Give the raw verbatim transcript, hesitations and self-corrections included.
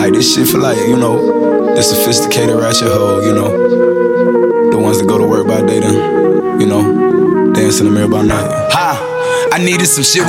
Like, this shit for like, you know, the sophisticated ratchet hoe, you know, the ones that go to work by day then, you know, dance in the mirror by night. Ha! I needed some shit